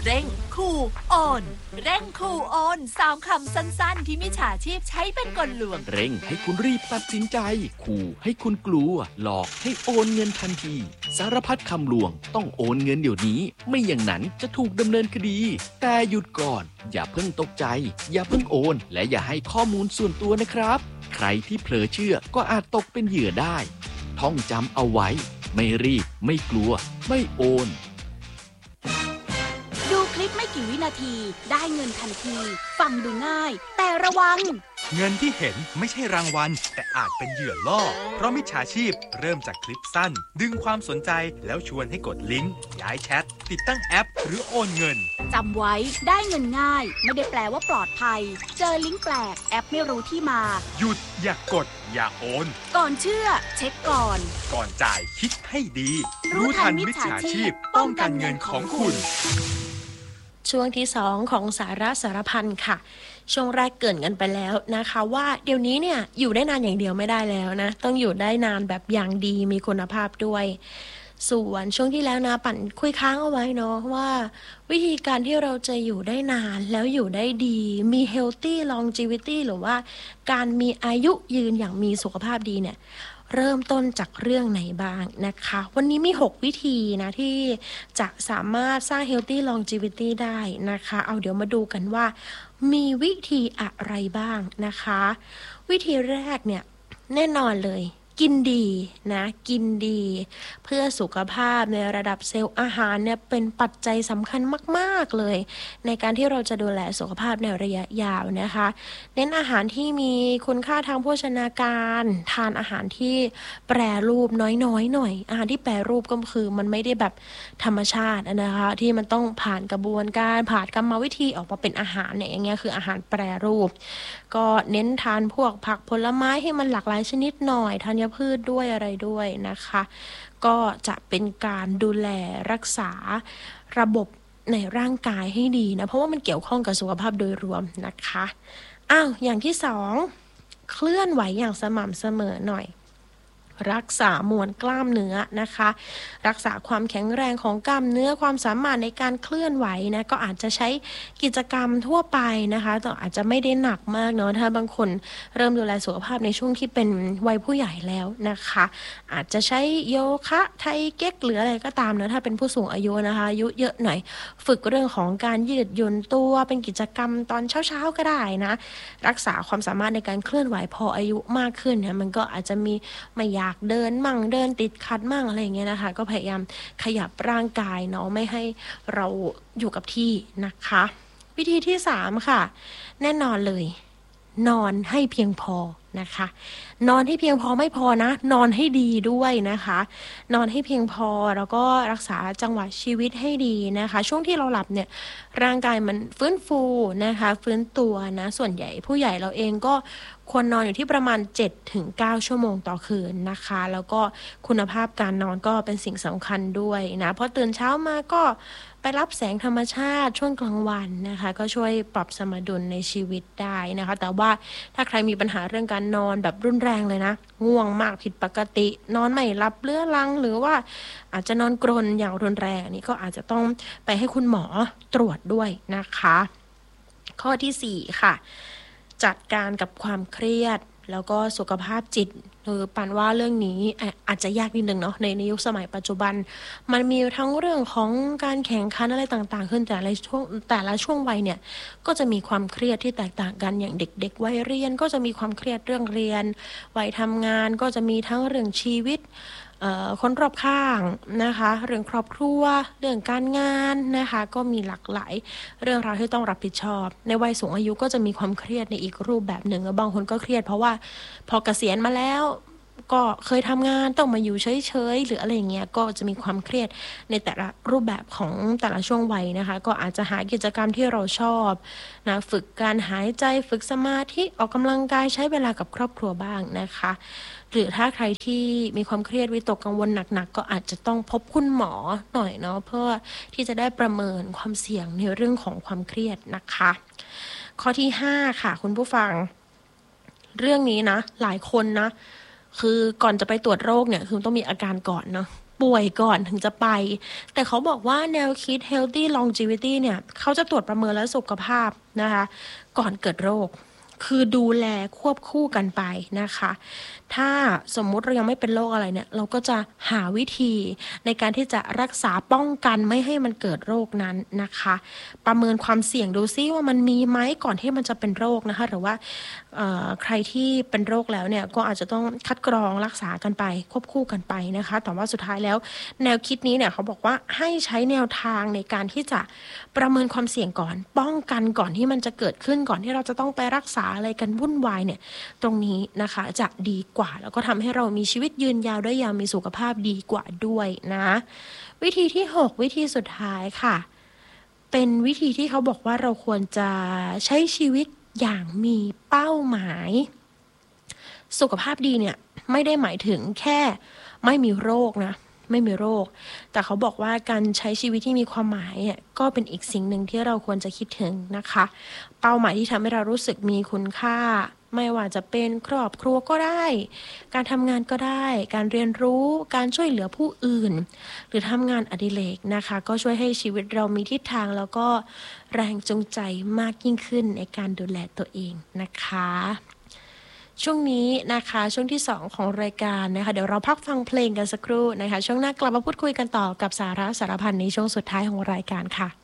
เร่งขู่โอนเร่งขู่โอน3 คำสั้นๆที่มิจฉาชีพใช้เป็นกลลวงเร่งให้คุณรีบตัดสินใจขู่ให้คุณกลัวหลอกให้โอนเงินทันทีสารพัดคำลวงต้องโอนเงินเดี๋ยวนี้ไม่อย่างนั้นจะถูกดำเนินคดีแต่หยุดก่อนอย่าเพิ่งตกใจอย่าเพิ่งโอนและอย่าให้ข้อมูลส่วนตัวนะครับใครที่เผลอเชื่อก็อาจตกเป็นเหยื่อได้ท่องจำเอาไว้ไม่รีบไม่กลัวไม่โอนดูคลิปไม่กี่วินาทีได้เงินทันทีฟังดูง่ายแต่ระวังเงินที่เห็นไม่ใช่รางวัลแต่อาจเป็นเหยื่อล่อเพราะมิจฉาชีพเริ่มจากคลิปสั้นดึงความสนใจแล้วชวนให้กดลิงก์ย้ายแชทติดตั้งแอปหรือโอนเงินจำไว้ได้เงินง่ายไม่ได้แปลว่าปลอดภัยเจอลิงก์แปลกแอปไม่รู้ที่มาหยุดอย่ากดอย่าโอนก่อนเชื่อเช็คก่อนจ่ายคิดให้ดีรู้ทันมิจฉาชีพป้องกันเงินของคุณช่วงที่2ของสาระสารพันค่ะช่วงแรกเกริ่นกันไปแล้วนะคะว่าเดี๋ยวนี้เนี่ยอยู่ได้นานอย่างเดียวไม่ได้แล้วนะต้องอยู่ได้นานแบบอย่างดีมีคุณภาพด้วยส่วนช่วงที่แล้วนะปั่นคุยค้างเอาไว้เนาะว่าวิธีการที่เราจะอยู่ได้นานแล้วอยู่ได้ดีมี healthy longevity หรือว่าการมีอายุยืนอย่างมีสุขภาพดีเนี่ยเริ่มต้นจากเรื่องไหนบ้างนะคะวันนี้มี6วิธีนะที่จะสามารถสร้าง healthy longevity ได้นะคะเอาเดี๋ยวมาดูกันว่ามีวิธีอะไรบ้างนะคะวิธีแรกเนี่ยแน่นอนเลยกินดีนะกินดีเพื่อสุขภาพในระดับเซลล์อาหารเนี่ยเป็นปัจจัยสำคัญมากๆเลยในการที่เราจะดูแลสุขภาพในระยะยาวนะคะเน้นอาหารที่มีคุณค่าทางโภชนาการทานอาหารที่แปรรูปน้อยๆหน่อยอาหารที่แปรรูปก็คือมันไม่ได้แบบธรรมชาตินะคะที่มันต้องผ่านกระบวนการผ่านกรรมวิธีออกมาเป็นอาหารเนี่ยอย่างเงี้ยคืออาหารแปรรูปก็เน้นทานพวกผักผลไม้ให้มันหลากหลายชนิดหน่อยธัญพืชด้วยอะไรด้วยนะคะก็จะเป็นการดูแลรักษาระบบในร่างกายให้ดีนะเพราะว่ามันเกี่ยวข้องกับสุขภาพโดยรวมนะคะอย่างที่2เคลื่อนไหวอย่างสม่ำเสมอหน่อยรักษามวลกล้ามเนื้อนะคะรักษาความแข็งแรงของกล้ามเนื้อความสามารถในการเคลื่อนไหวนะก็อาจจะใช้กิจกรรมทั่วไปนะคะแต่อาจจะไม่ได้หนักมากเนาะถ้าบางคนเริ่มดูแลสุขภาพในช่วงที่เป็นวัยผู้ใหญ่แล้วนะคะอาจจะใช้โยคะไทเก๊กหรืออะไรก็ตามนะถ้าเป็นผู้สูงอายุนะคะอายุเยอะหน่อยฝึกเรื่องของการยืดหยุ่นตัวเป็นกิจกรรมตอนเช้าๆก็ได้นะรักษาความสามารถในการเคลื่อนไหวพออายุมากขึ้นเนี่ยมันก็อาจจะมีไม่อยากเดินมั่งเดินติดขัดมั่งอะไรอย่างเงี้ยนะคะก็พยายามขยับร่างกายเนาะไม่ให้เราอยู่กับที่นะคะวิธีที่3ค่ะแน่นอนเลยนอนให้เพียงพอนะคะนอนให้เพียงพอไม่พอนะนอนให้ดีด้วยนะคะนอนให้เพียงพอแล้วก็รักษาจังหวะชีวิตให้ดีนะคะช่วงที่เราหลับเนี่ยร่างกายมันฟื้นฟูนะคะฟื้นตัวนะส่วนใหญ่ผู้ใหญ่เราเองก็ควรนอนอยู่ที่ประมาณ 7-9 ชั่วโมงต่อคืนนะคะแล้วก็คุณภาพการนอนก็เป็นสิ่งสำคัญด้วยนะเพราะตื่นเช้ามาก็ไปรับแสงธรรมชาติช่วงกลางวันนะคะก็ช่วยปรับสมดุลในชีวิตได้นะคะแต่ว่าถ้าใครมีปัญหาเรื่องการนอนแบบรุนแรงเลยนะง่วงมากผิดปกตินอนไม่หลับเรื้อรังหรือว่าอาจจะนอนกรนอย่างรุนแรงนี่ก็อาจจะต้องไปให้คุณหมอตรวจด้วยนะคะข้อที่4ค่ะจัดการกับความเครียดแล้วก็สุขภาพจิตปันว่าเรื่องนี้อาจจะยากนิดนึงเนาะในยุคสมัยปัจจุบันมันมีทั้งเรื่องของการแข่งขันอะไรต่างๆขึ้นแต่ละช่วงวัยเนี่ยก็จะมีความเครียดที่แตกต่างกันอย่างเด็กๆวัยเรียนก็จะมีความเครียดเรื่องเรียนวัยทำงานก็จะมีทั้งเรื่องชีวิตคนรอบข้างนะคะเรื่องครอบครัวเรื่องการงานนะคะก็มีหลากหลายเรื่องราวที่ต้องรับผิดชอบในวัยสูงอายุก็จะมีความเครียดในอีกรูปแบบหนึ่งบางคนก็เครียดเพราะว่าพอเกษียณมาแล้วก็เคยทำงานต้องมาอยู่เฉยๆหรืออะไรอย่างเงี้ยก็จะมีความเครียดในแต่ละรูปแบบของแต่ละช่วงวัยนะคะก็อาจจะหากิจกรรมที่เราชอบนะฝึกการหายใจฝึกสมาธิออกกำลังกายใช้เวลากับครอบครัวบ้างนะคะหรือถ้าใครที่มีความเครียดวิตกกังวลหนักๆก็อาจจะต้องพบคุณหมอหน่อยเนาะเพื่อที่จะได้ประเมินความเสี่ยงในเรื่องของความเครียดนะคะข้อที่5ค่ะคุณผู้ฟังเรื่องนี้นะหลายคนนะคือก่อนจะไปตรวจโรคเนี่ยคือต้องมีอาการก่อนเนาะป่วยก่อนถึงจะไปแต่เขาบอกว่าแนวคิด healthy longevity เนี่ยเขาจะตรวจประเมินและสุขภาพนะคะก่อนเกิดโรคคือดูแลควบคู่กันไปนะคะถ้าสมมุติเรายังไม่เป็นโรคอะไรเนี่ยเราก็จะหาวิธีในการที่จะรักษาป้องกันไม่ให้มันเกิดโรคนั้นนะคะประเมินความเสี่ยงดูซิว่ามันมีไหมก่อนที่มันจะเป็นโรคนะคะหรือว่าใครที่เป็นโรคแล้วเนี่ยก็อาจจะต้องคัดกรองรักษากันไปควบคู่กันไปนะคะแต่ว่าสุดท้ายแล้วแนวคิดนี้เนี่ยเขาบอกว่าให้ใช้แนวทางในการที่จะประเมินความเสี่ยงก่อนป้องกันก่อนที่มันจะเกิดขึ้นก่อนที่เราจะต้องไปรักษาอะไรกันวุ่นวายเนี่ยตรงนี้นะคะจะดีกว่าแล้วก็ทำให้เรามีชีวิตยืนยาวได้อย่างมีสุขภาพดีกว่าด้วยนะวิธีที่6วิธีสุดท้ายค่ะเป็นวิธีที่เขาบอกว่าเราควรจะใช้ชีวิตอย่างมีเป้าหมายสุขภาพดีเนี่ยไม่ได้หมายถึงแค่ไม่มีโรคนะไม่มีโรคแต่เขาบอกว่าการใช้ชีวิตที่มีความหมายก็เป็นอีกสิ่งหนึ่งที่เราควรจะคิดถึงนะคะเป้าหมายที่ทำให้เรารู้สึกมีคุณค่าไม่ว่าจะเป็นครอบครัวก็ได้การทำงานก็ได้การเรียนรู้การช่วยเหลือผู้อื่นหรือทำงานอดิเรกนะคะก็ช่วยให้ชีวิตเรามีทิศทางแล้วก็แรงจูงใจมากยิ่งขึ้นในการดูแลตัวเองนะคะช่วงนี้นะคะช่วงที่2ของรายการนะคะเดี๋ยวเราพักฟังเพลงกันสักครู่นะคะช่วงหน้ากลับมาพูดคุยกันต่อกับสาระสารพันในช่วงสุดท้ายของรายการค่ะ